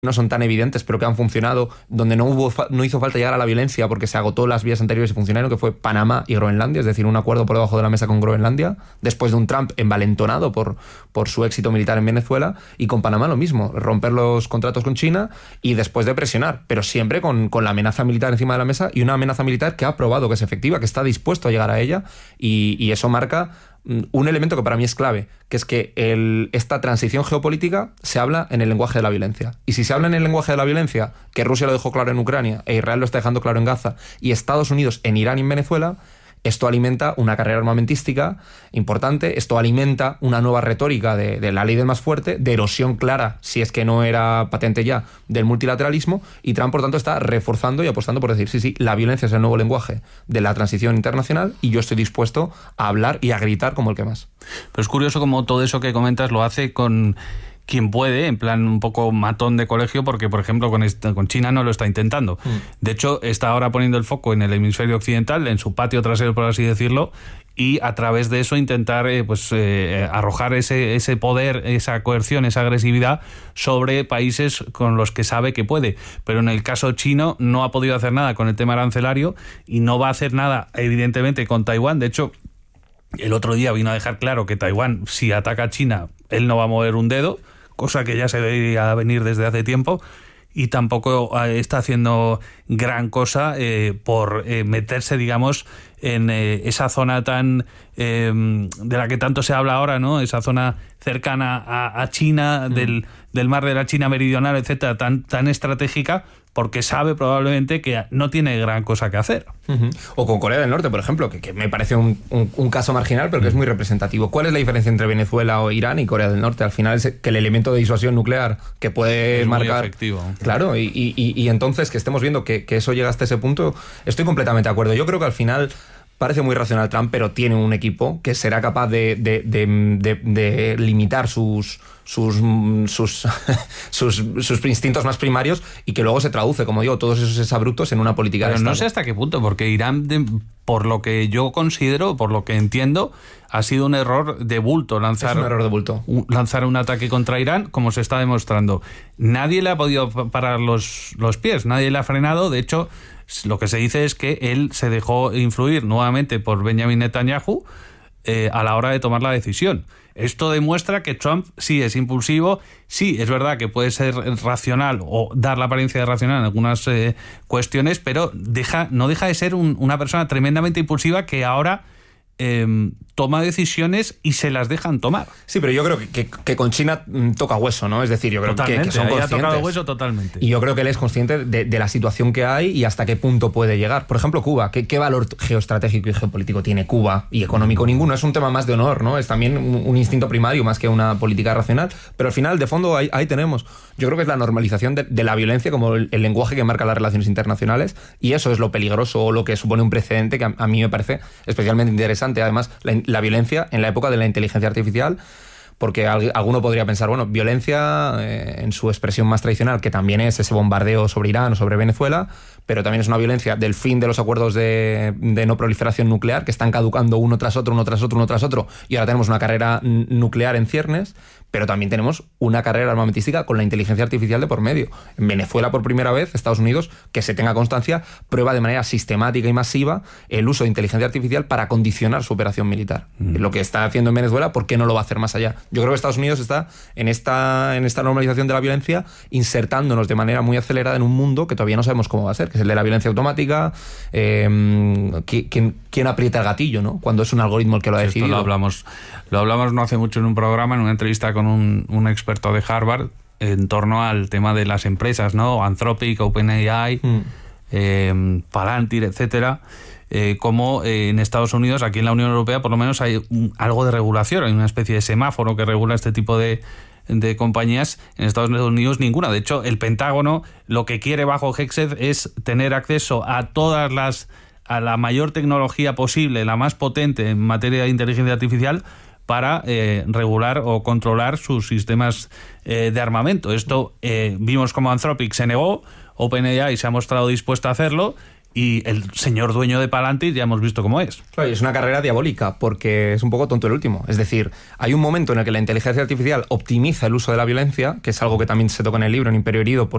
no son tan evidentes, pero que han funcionado, donde no hizo falta llegar a la violencia porque se agotó las vías anteriores y funcionaron, que fue Panamá y Groenlandia, es decir, un acuerdo por debajo de la mesa con Groenlandia, después de un Trump envalentonado por su éxito militar en Venezuela, y con Panamá lo mismo, romper los contratos con China y después de presionar, pero siempre con la amenaza militar encima de la mesa, y una amenaza militar que ha probado que es efectiva, que está dispuesto a llegar a ella, y eso marca un elemento que para mí es clave, que es que esta transición geopolítica se habla en el lenguaje de la violencia. Y si se habla en el lenguaje de la violencia, que Rusia lo dejó claro en Ucrania, e Israel lo está dejando claro en Gaza, y Estados Unidos en Irán y en Venezuela, esto alimenta una carrera armamentística importante, esto alimenta una nueva retórica de la ley del más fuerte, de erosión clara, si es que no era patente ya, del multilateralismo, y Trump, por tanto, está reforzando y apostando por decir, sí, la violencia es el nuevo lenguaje de la transición internacional y yo estoy dispuesto a hablar y a gritar como el que más. Pero es curioso como todo eso que comentas lo hace con quien puede, en plan un poco matón de colegio, porque, por ejemplo, con China no lo está intentando. De hecho, está ahora poniendo el foco en el hemisferio occidental, en su patio trasero, por así decirlo, y a través de eso intentar arrojar ese poder, esa coerción, esa agresividad sobre países con los que sabe que puede. Pero en el caso chino no ha podido hacer nada con el tema arancelario y no va a hacer nada, evidentemente, con Taiwán. De hecho, el otro día vino a dejar claro que Taiwán, si ataca a China, él no va a mover un dedo, cosa que ya se veía venir desde hace tiempo, y tampoco está haciendo gran cosa por meterse, digamos, en esa zona tan de la que tanto se habla ahora, ¿no? Esa zona cercana a China, del mar de la China meridional, etcétera, tan estratégica, porque sabe probablemente que no tiene gran cosa que hacer. O con Corea del Norte, por ejemplo, que me parece un caso marginal, pero que es muy representativo. ¿Cuál es la diferencia entre Venezuela o Irán y Corea del Norte? Al final es que el elemento de disuasión nuclear que puede marcar... Muy efectivo. Claro, y entonces que estemos viendo que eso llega hasta ese punto, estoy completamente de acuerdo. Yo creo que al final parece muy racional Trump, pero tiene un equipo que será capaz de limitar sus instintos más primarios y que luego se traduce, como digo, todos esos exabruptos en una política de Estado. Estado. No sé hasta qué punto, porque Irán, por lo que yo considero, por lo que entiendo, ha sido un error de bulto lanzar un ataque contra Irán, como se está demostrando. Nadie le ha podido parar los pies, nadie le ha frenado. De hecho, lo que se dice es que él se dejó influir nuevamente por Benjamin Netanyahu a la hora de tomar la decisión. Esto demuestra que Trump sí es impulsivo, sí es verdad que puede ser racional o dar la apariencia de racional en algunas cuestiones, pero no deja de ser una persona tremendamente impulsiva que ahora toma decisiones y se las dejan tomar. Sí, pero yo creo que con China toca hueso, ¿no? Es decir, yo creo que son conscientes. Ha tocado hueso totalmente. Y yo creo que él es consciente de la situación que hay y hasta qué punto puede llegar. Por ejemplo, Cuba. ¿Qué valor geoestratégico y geopolítico tiene Cuba? Y económico ninguno. Es un tema más de honor, ¿no? Es también un instinto primario más que una política racional. Pero al final, de fondo, ahí tenemos. Yo creo que es la normalización de la violencia como el lenguaje que marca las relaciones internacionales, y eso es lo peligroso o lo que supone un precedente que a mí me parece especialmente interesante. Además, la violencia en la época de la inteligencia artificial, porque alguno podría pensar, bueno, violencia en su expresión más tradicional, que también es ese bombardeo sobre Irán o sobre Venezuela, pero también es una violencia del fin de los acuerdos de no proliferación nuclear, que están caducando uno tras otro, y ahora tenemos una carrera nuclear en ciernes, pero también tenemos una carrera armamentística con la inteligencia artificial de por medio. En Venezuela, por primera vez, Estados Unidos, que se tenga constancia, prueba de manera sistemática y masiva el uso de inteligencia artificial para condicionar su operación militar. Lo que está haciendo en Venezuela, ¿por qué no lo va a hacer más allá? Yo creo que Estados Unidos está en esta normalización de la violencia, insertándonos de manera muy acelerada en un mundo que todavía no sabemos cómo va a ser, que es el de la violencia automática. ¿Quién aprieta el gatillo, ¿no? Cuando es un algoritmo el que lo ha decidido. Lo hablamos no hace mucho en un programa, en una entrevista con un experto de Harvard, en torno al tema de las empresas, ¿no? Anthropic, OpenAI, Palantir, etcétera. Como en Estados Unidos, aquí en la Unión Europea, por lo menos hay algo de regulación, hay una especie de semáforo que regula este tipo de compañías. En Estados Unidos ninguna. De hecho, el Pentágono lo que quiere bajo Hexed es tener acceso a la mayor tecnología posible, la más potente en materia de inteligencia artificial, para regular o controlar sus sistemas de armamento. Esto vimos como Anthropic se negó, OpenAI se ha mostrado dispuesta a hacerlo, y el señor dueño de Palantir ya hemos visto cómo es. Claro, y es una carrera diabólica, porque es un poco tonto el último. Es decir, hay un momento en el que la inteligencia artificial optimiza el uso de la violencia, que es algo que también se toca en el libro, en Imperio Herido,